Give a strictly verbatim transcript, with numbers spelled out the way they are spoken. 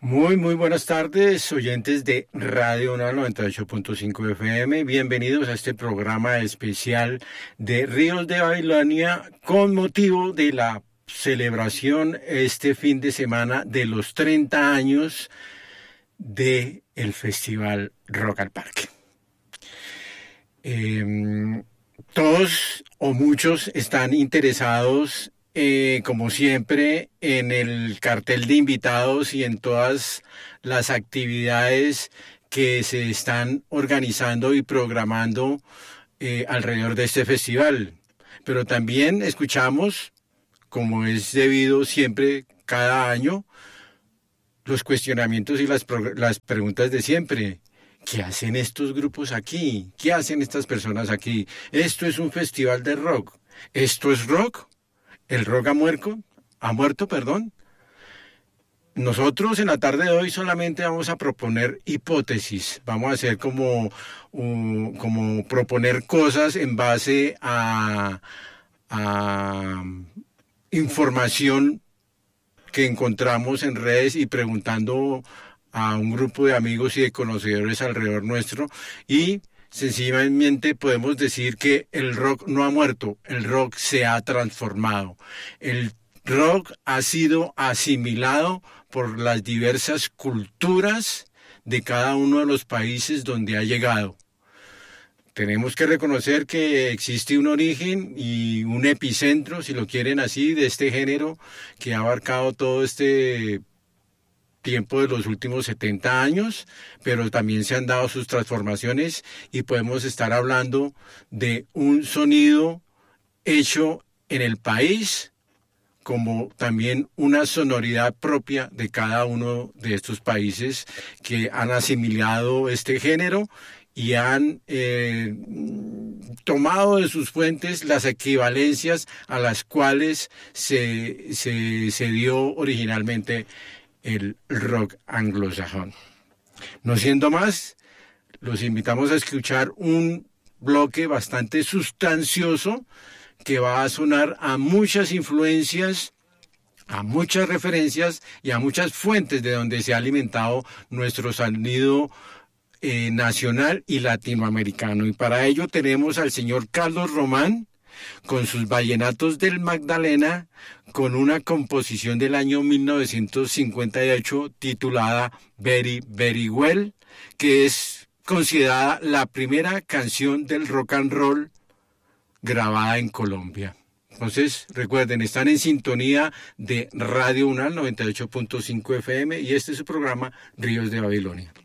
Muy, muy buenas tardes, oyentes de Radio UNAM noventa y ocho punto cinco F M. Bienvenidos a este programa especial de Ríos de Babilonia con motivo de la celebración este fin de semana de los treinta años del Festival Rock al Parque. Eh, todos o muchos están interesados Eh, como siempre, en el cartel de invitados y en todas las actividades que se están organizando y programando eh, alrededor de este festival. Pero también escuchamos, como es debido siempre cada año, los cuestionamientos y las, las preguntas de siempre. ¿Qué hacen estos grupos aquí? ¿Qué hacen estas personas aquí? Esto es un festival de rock. ¿Esto es rock? ¿El rock ha muerto? ¿Ha muerto, perdón? Nosotros en la tarde de hoy solamente vamos a proponer hipótesis. Vamos a hacer como, um, como proponer cosas en base a, a información que encontramos en redes y preguntando a un grupo de amigos y de conocedores alrededor nuestro, y sencillamente podemos decir que el rock no ha muerto, el rock se ha transformado. El rock ha sido asimilado por las diversas culturas de cada uno de los países donde ha llegado. Tenemos que reconocer que existe un origen y un epicentro, si lo quieren así, de este género que ha abarcado todo este tiempo de los últimos setenta años, pero también se han dado sus transformaciones y podemos estar hablando de un sonido hecho en el país, como también una sonoridad propia de cada uno de estos países que han asimilado este género y han eh, tomado de sus fuentes las equivalencias a las cuales se, se, se dio originalmente el rock anglosajón. No siendo más, los invitamos a escuchar un bloque bastante sustancioso que va a sonar a muchas influencias, a muchas referencias y a muchas fuentes de donde se ha alimentado nuestro sonido eh, nacional y latinoamericano. Y para ello tenemos al señor Carlos Román con sus vallenatos del Magdalena, con una composición del año mil novecientos cincuenta y ocho titulada Very, Very Well, que es considerada la primera canción del rock and roll grabada en Colombia. Entonces, recuerden, están en sintonía de Radio UNAM noventa y ocho punto cinco F M y este es su programa Ríos de Babilonia.